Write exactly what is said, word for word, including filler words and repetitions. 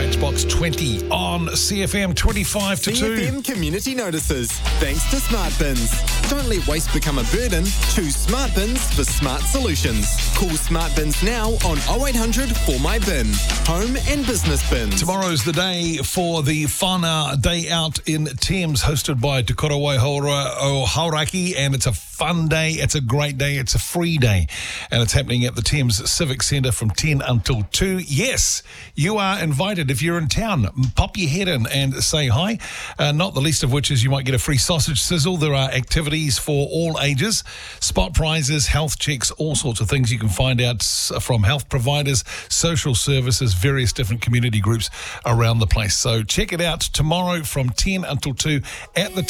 Matchbox twenty on C F M twenty-five to two. C F M Community Notices. Thanks to Smart Bins. Don't let waste become a burden. Choose Smart Bins for smart solutions. Call Smart Bins now on oh eight hundred for my bin. Home and business bins. Tomorrow's the day for the Whānau Day Out in Thames, hosted by Te Kora Waihaura o Hauraki, and it's a fun day, it's a great day, it's a free day, and it's happening at the Thames Civic Centre from ten until two. Yes, you are invited. If you're in town, pop your head in and say hi, uh, not the least of which is you might get a free sausage sizzle. There are activities for all ages, spot prizes, health checks, all sorts of things you can find out from health providers, social services, various different community groups around the place. So check it out tomorrow from ten until two at the